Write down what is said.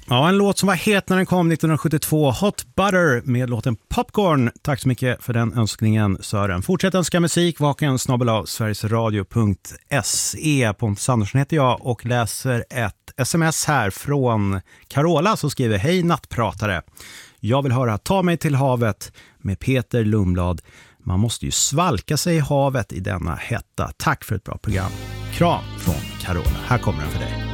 Ja, en låt som var het när den kom 1972, Hot Butter med låten Popcorn. Tack så mycket för den önskningen, Sören. Fortsätt önska musik, vaken@sverigesradio.se. Pontus Andersson heter jag och läser ett sms här från Carola som skriver: Hej nattpratare, jag vill höra Ta mig till havet med Peter Lundblad. Man måste ju svalka sig i havet i denna hetta. Tack för ett bra program. Kram från Carola. Här kommer den för dig.